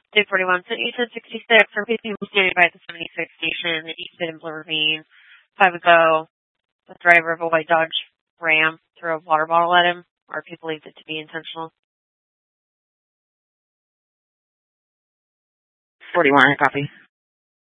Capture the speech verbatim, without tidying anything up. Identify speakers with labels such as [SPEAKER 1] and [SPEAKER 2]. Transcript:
[SPEAKER 1] Day forty-one, so eight ten sixty-six, for people standing by the seventy-six station, East in Blue Ravine. Five ago, the driver of a white Dodge Ram threw a water bottle at him, or people believed it to be intentional.
[SPEAKER 2] forty-one, copy.